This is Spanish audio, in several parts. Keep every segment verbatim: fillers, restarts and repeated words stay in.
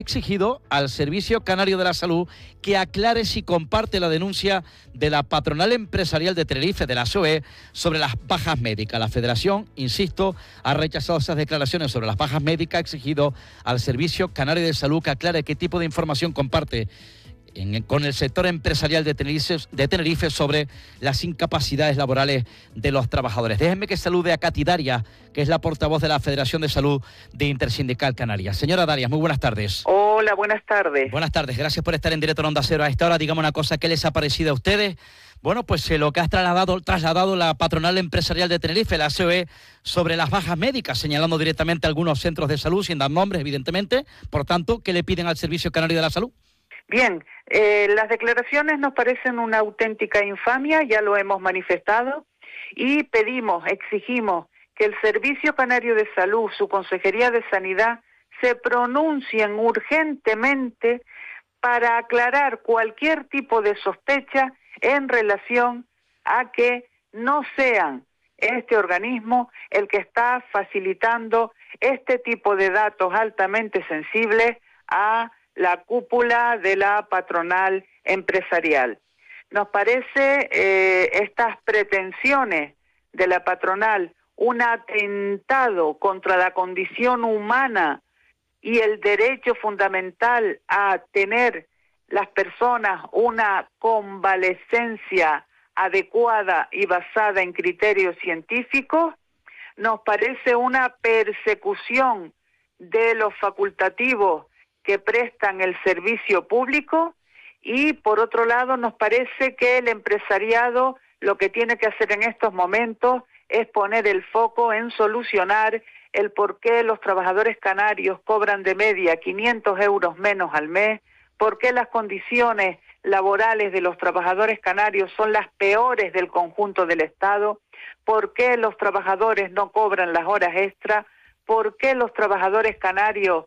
Exigido al Servicio Canario de la Salud que aclare si comparte la denuncia de la patronal empresarial de Tenerife, de la S O E, sobre las bajas médicas. La Federación, insisto, ha rechazado esas declaraciones sobre las bajas médicas, ha exigido al Servicio Canario de Salud que aclare qué tipo de información comparte En, con el sector empresarial de Tenerife, de Tenerife sobre las incapacidades laborales de los trabajadores. Déjenme que salude a Katy Darias, que es la portavoz de la Federación de Salud de Intersindical Canarias. Señora Darias, muy buenas tardes. Hola, buenas tardes. Buenas tardes, gracias por estar en directo en Onda Cero a esta hora. Dígame una cosa, ¿qué les ha parecido a ustedes? Bueno, pues eh, lo que ha trasladado, trasladado la patronal empresarial de Tenerife, la S O E, sobre las bajas médicas, señalando directamente algunos centros de salud, sin dar nombres, evidentemente. Por tanto, ¿qué le piden al Servicio Canario de la Salud? Bien, eh, las declaraciones nos parecen una auténtica infamia, ya lo hemos manifestado, y pedimos, exigimos que el Servicio Canario de Salud, su Consejería de Sanidad, se pronuncien urgentemente para aclarar cualquier tipo de sospecha en relación a que no sean este organismo el que está facilitando este tipo de datos altamente sensibles a la cúpula de la patronal empresarial. Nos parece eh, estas pretensiones de la patronal un atentado contra la condición humana y el derecho fundamental a tener las personas una convalecencia adecuada y basada en criterios científicos. Nos parece una persecución de los facultativos que prestan el servicio público, y por otro lado nos parece que el empresariado lo que tiene que hacer en estos momentos es poner el foco en solucionar el por qué los trabajadores canarios cobran de media quinientos euros menos al mes, por qué las condiciones laborales de los trabajadores canarios son las peores del conjunto del Estado, por qué los trabajadores no cobran las horas extra, por qué los trabajadores canarios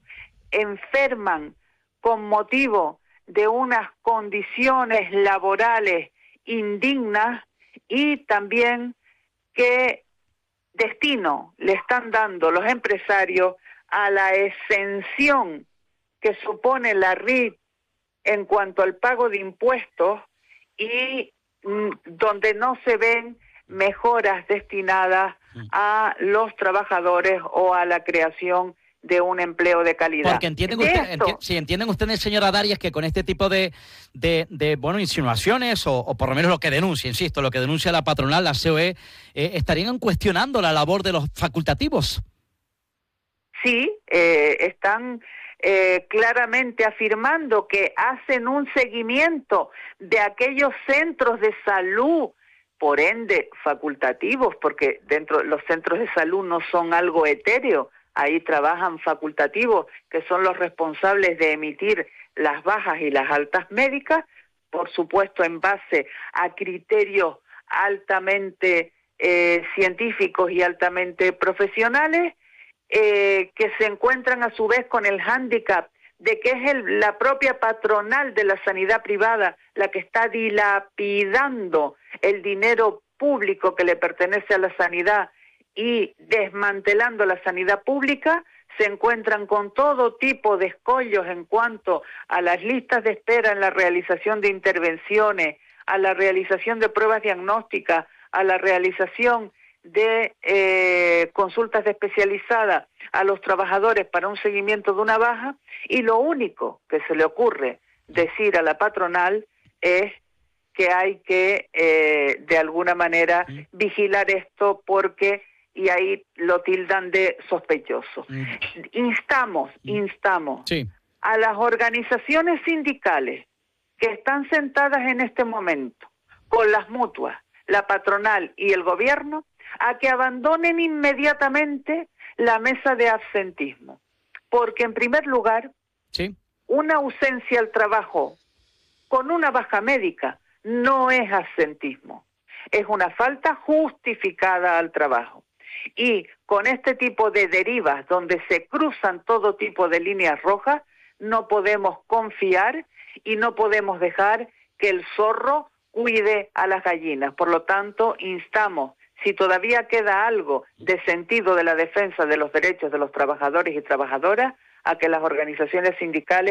enferman con motivo de unas condiciones laborales indignas, y también qué destino le están dando los empresarios a la exención que supone la R I T en cuanto al pago de impuestos, y mm, donde no se ven mejoras destinadas a los trabajadores o a la creación de un empleo de calidad. Porque entienden, usted, enti sí, entienden ustedes, señora Darias, que con este tipo de, de, de bueno, insinuaciones, o, o por lo menos lo que denuncia, insisto, lo que denuncia la patronal, la S O E, eh, estarían cuestionando la labor de los facultativos. Sí, eh, están eh, claramente afirmando que hacen un seguimiento de aquellos centros de salud, por ende facultativos, porque dentro los centros de salud no son algo etéreo. Ahí trabajan facultativos, que son los responsables de emitir las bajas y las altas médicas, por supuesto en base a criterios altamente eh, científicos y altamente profesionales, eh, que se encuentran a su vez con el hándicap de que es el, la propia patronal de la sanidad privada la que está dilapidando el dinero público que le pertenece a la sanidad, y desmantelando la sanidad pública. Se encuentran con todo tipo de escollos en cuanto a las listas de espera en la realización de intervenciones, a la realización de pruebas diagnósticas, a la realización de eh, consultas especializadas a los trabajadores para un seguimiento de una baja, y lo único que se le ocurre decir a la patronal es que hay que eh, de alguna manera vigilar esto porque... y ahí lo tildan de sospechoso. Mm. Instamos, instamos sí. a las organizaciones sindicales que están sentadas en este momento con las mutuas, la patronal y el gobierno, a que abandonen inmediatamente la mesa de absentismo. Porque en primer lugar, sí. una ausencia al trabajo con una baja médica no es absentismo, es una falta justificada al trabajo. Y con este tipo de derivas, donde se cruzan todo tipo de líneas rojas, no podemos confiar y no podemos dejar que el zorro cuide a las gallinas. Por lo tanto, instamos, si todavía queda algo de sentido de la defensa de los derechos de los trabajadores y trabajadoras, a que las organizaciones sindicales